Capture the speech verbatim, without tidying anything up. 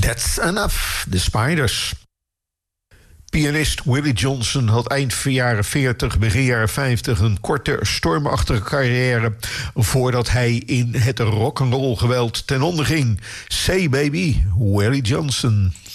That's Enough, The Spiders. Pianist Willie Johnson had eind jaren veertig, begin jaren vijftig... een korte, stormachtige carrière voordat hij in het rock'n'roll geweld ten onder ging. Say Baby, Willie Johnson.